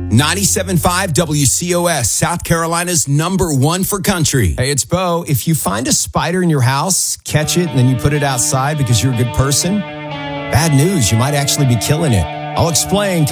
97.5 WCOS, South Carolina's #1 for country. Hey, it's Bo. If you find a spider in your house, catch it, and then you put it outside because you're a good person, bad news, you might actually be killing it. I'll explain.